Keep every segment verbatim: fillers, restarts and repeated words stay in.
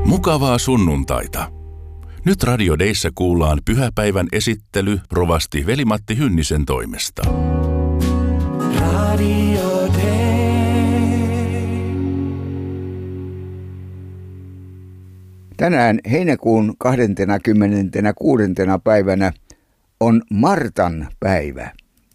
Mukavaa sunnuntaita. Nyt Radio Deissä kuullaan pyhäpäivän esittely rovasti Veli-Matti Hynnisen toimesta. Radio Dei. Tänään heinäkuun kahdeskymmeneskuudes päivänä on Martan päivä.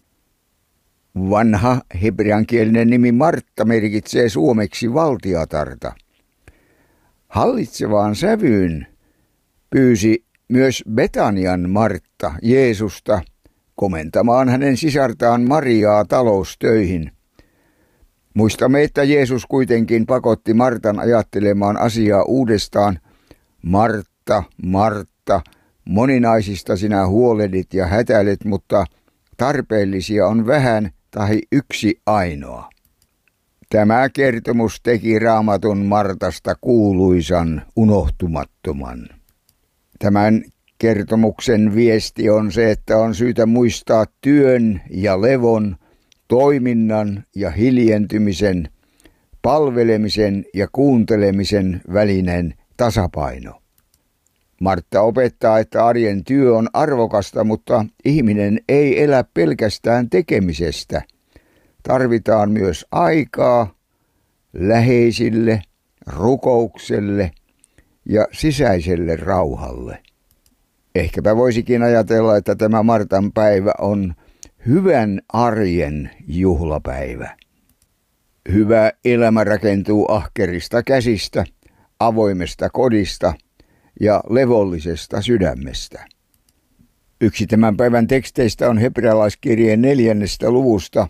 Vanha hebreankielinen nimi Martta merkitsee suomeksi valtiatarta. Hallitsevaan sävyyn pyysi myös Betanian Martta Jeesusta komentamaan hänen sisartaan Mariaa taloustöihin. Muistamme, että Jeesus kuitenkin pakotti Martan ajattelemaan asiaa uudestaan. Martta, Martta, moninaisista sinä huolehdit ja hätäilet, mutta tarpeellisia on vähän tai yksi ainoa. Tämä kertomus teki Raamatun Martasta kuuluisan unohtumattoman. Tämän kertomuksen viesti on se, että on syytä muistaa työn ja levon, toiminnan ja hiljentymisen, palvelemisen ja kuuntelemisen välinen tasapaino. Martta opettaa, että arjen työ on arvokasta, mutta ihminen ei elä pelkästään tekemisestä. Tarvitaan myös aikaa läheisille, rukoukselle ja sisäiselle rauhalle. Ehkäpä voisikin ajatella, että tämä Martan päivä on hyvän arjen juhlapäivä. Hyvä elämä rakentuu ahkerista käsistä, avoimesta kodista ja levollisesta sydämestä. Yksi tämän päivän teksteistä on hebrealaiskirjeen neljännestä luvusta.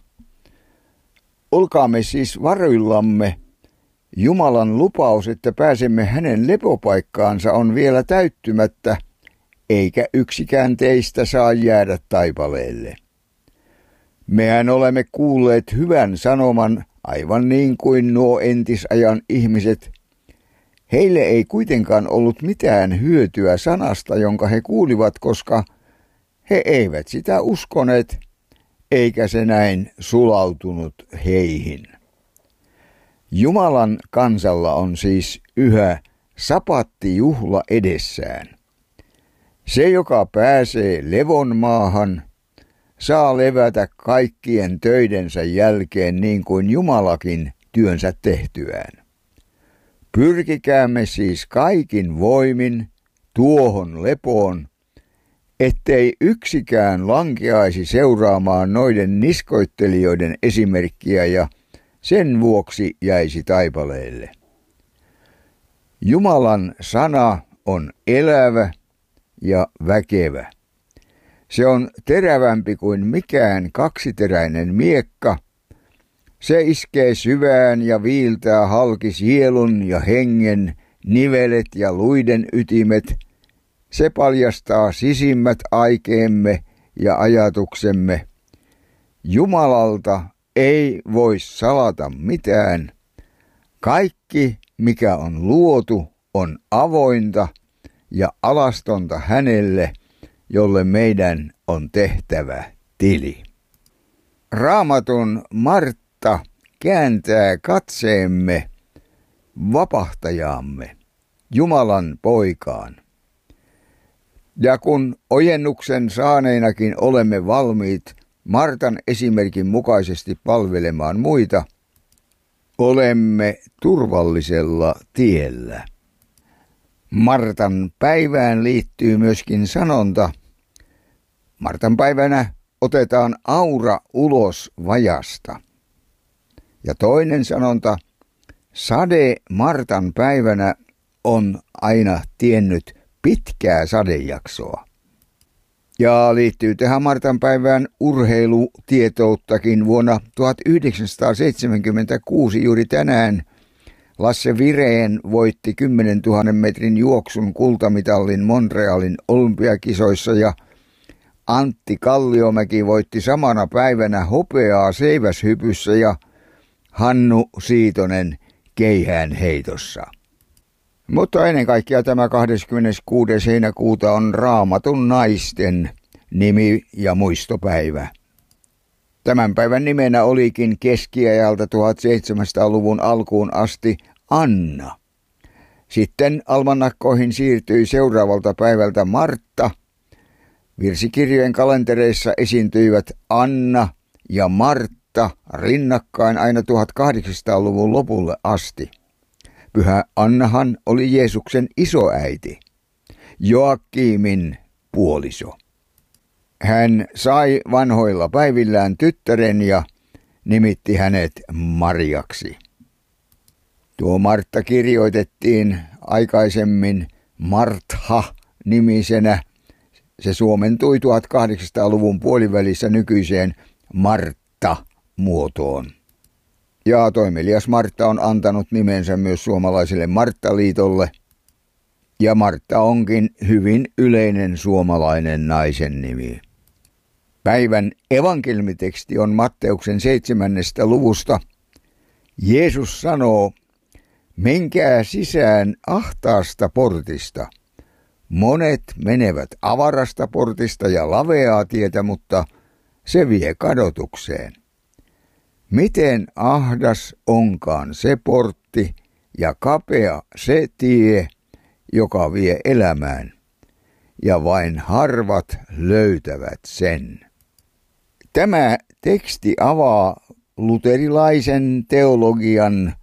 Olkaamme siis varuillamme. Jumalan lupaus, että pääsemme hänen lepopaikkaansa, on vielä täyttymättä, eikä yksikään teistä saa jäädä taipaleelle. Mehän olemme kuulleet hyvän sanoman, aivan niin kuin nuo entisajan ihmiset. Heille ei kuitenkaan ollut mitään hyötyä sanasta, jonka he kuulivat, koska he eivät sitä uskoneet, eikä se näin sulautunut heihin. Jumalan kansalla on siis yhä sapattijuhla edessään. Se, joka pääsee levon maahan, saa levätä kaikkien töidensä jälkeen niin kuin Jumalakin työnsä tehtyään. Pyrkikäämme siis kaikin voimin tuohon lepoon, ettei yksikään lankeaisi seuraamaan noiden niskoittelijoiden esimerkkiä ja sen vuoksi jäisi taipaleelle. Jumalan sana on elävä ja väkevä. Se on terävämpi kuin mikään kaksiteräinen miekka. Se iskee syvään ja viiltää halki sielun ja hengen, nivelet ja luiden ytimet. Se paljastaa sisimmät aikeemme ja ajatuksemme. Jumalalta ei voi salata mitään. Kaikki, mikä on luotu, on avointa ja alastonta hänelle, jolle meidän on tehtävä tili. Raamatun Martta kääntää katseemme vapahtajaamme, Jumalan poikaan. Ja kun ojennuksen saaneinakin olemme valmiit Martan esimerkin mukaisesti palvelemaan muita, olemme turvallisella tiellä. Martan päivään liittyy myöskin sanonta. Martan päivänä otetaan aura ulos vajasta. Ja toinen sanonta, sade Martan päivänä on aina tiennyt pitkää sadejaksoa. Ja liittyy tähän Martan päivään urheilutietouttakin. Vuonna tuhatyhdeksänsataaseitsemänkymmentäkuusi juuri tänään Lasse Vireen voitti kymmenentuhannen metrin juoksun kultamitallin Montrealin olympiakisoissa ja Antti Kalliomäki voitti samana päivänä hopeaa seiväshypyssä ja Hannu Siitonen keihäänheitossa. Mutta ennen kaikkea tämä kahdeskymmeneskuudes heinäkuuta on Raamatun naisten nimi- ja muistopäivä. Tämän päivän nimenä olikin keskiajalta tuhatseitsemänsataaluvun alkuun asti Anna. Sitten almanakkoihin siirtyi seuraavalta päivältä Martta. Virsikirjojen kalentereissa esiintyivät Anna ja Martta rinnakkain aina tuhatkahdeksansataaluvun lopulle asti. Pyhä Annahan oli Jeesuksen isoäiti, Joakimin puoliso. Hän sai vanhoilla päivillään tyttären ja nimitti hänet Mariaksi. Tuo Martta kirjoitettiin aikaisemmin Martha-nimisenä. Se suomentui tuhatkahdeksansataaluvun puolivälissä nykyiseen Martta-muotoon. Ja toimelias Martta on antanut nimensä myös suomalaiselle Marttaliitolle. Ja Martta onkin hyvin yleinen suomalainen naisen nimi. Päivän evankeliumiteksti on Matteuksen seitsemännestä luvusta. Jeesus sanoo, menkää sisään ahtaasta portista. Monet menevät avarasta portista ja laveaa tietä, mutta se vie kadotukseen. Miten ahdas onkaan se portti ja kapea se tie, joka vie elämään, ja vain harvat löytävät sen. Tämä teksti avaa luterilaisen teologian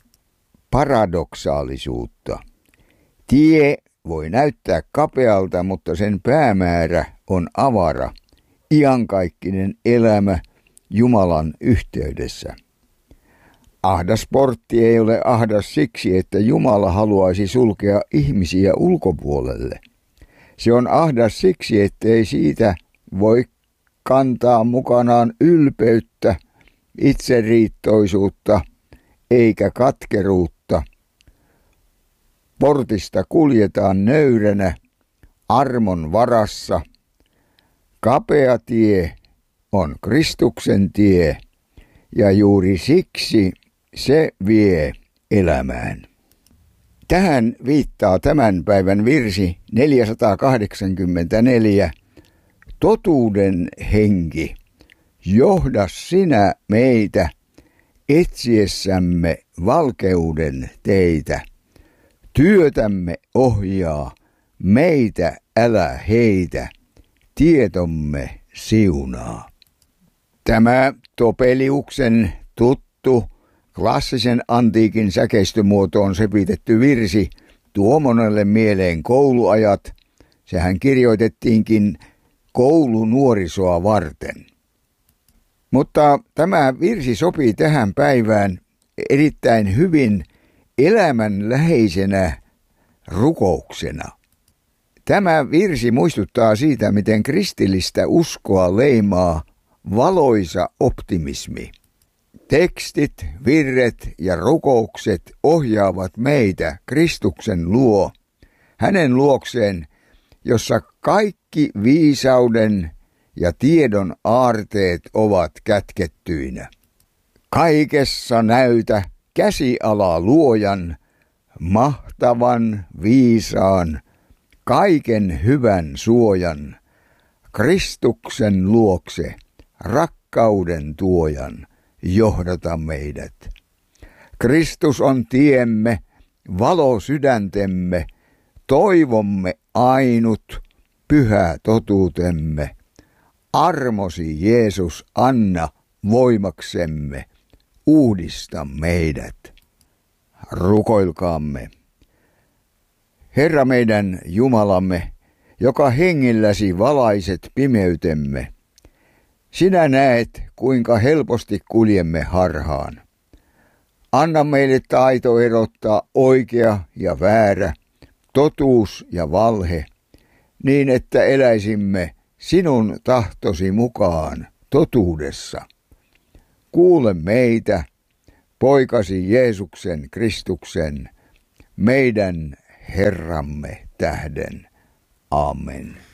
paradoksaalisuutta. Tie voi näyttää kapealta, mutta sen päämäärä on avara, iankaikkinen elämä Jumalan yhteydessä. Ahdas portti ei ole ahdas siksi, että Jumala haluaisi sulkea ihmisiä ulkopuolelle. Se on ahdas siksi, ettei siitä voi kantaa mukanaan ylpeyttä, itseriittoisuutta eikä katkeruutta. Portista kuljetaan nöyränä, armon varassa. Kapea tie on Kristuksen tie, ja juuri siksi se vie elämään. Tähän viittaa tämän päivän virsi neljäsataakahdeksankymmentäneljä. Totuuden henki, johda sinä meitä etsiessämme valkeuden teitä. Työtämme ohjaa, meitä älä heitä, tietomme siunaa. Tämä Topeliuksen tuttu klassisen antiikin säkeistömuotoon sepitetty virsi tuo monelle mieleen kouluajat. Sehän kirjoitettiinkin koulunuorisoa varten. Mutta tämä virsi sopii tähän päivään erittäin hyvin elämänläheisenä rukouksena. Tämä virsi muistuttaa siitä, miten kristillistä uskoa leimaa valoisa optimismi. Tekstit, virret ja rukoukset ohjaavat meitä Kristuksen luo, hänen luokseen, jossa kaikki viisauden ja tiedon aarteet ovat kätkettyinä. Kaikessa näytä käsiala luojan, mahtavan, viisaan, kaiken hyvän suojan, Kristuksen luokse, rakkauden tuojan, johdata meidät. Kristus on tiemme, valo sydäntemme, toivomme ainut, pyhä totuutemme. Armosi Jeesus anna voimaksemme, uudista meidät. Rukoilkaamme. Herra meidän Jumalamme, joka hengilläsi valaiset pimeytemme, sinä näet, kuinka helposti kuljemme harhaan. Anna meille taito erottaa oikea ja väärä, totuus ja valhe, niin että eläisimme sinun tahtosi mukaan totuudessa. Kuule meitä, poikasi Jeesuksen Kristuksen, meidän Herramme tähden. Amen.